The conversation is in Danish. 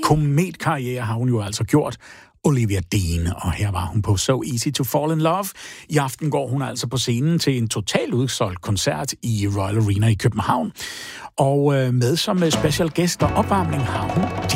kometkarriere har hun jo altså gjort. Olivia Dean, og her var hun på So Easy to Fall in Love. I aften går hun altså på scenen til en totalt udsolgt koncert i Royal Arena i København. Og med som special gæst og opvarmning har hun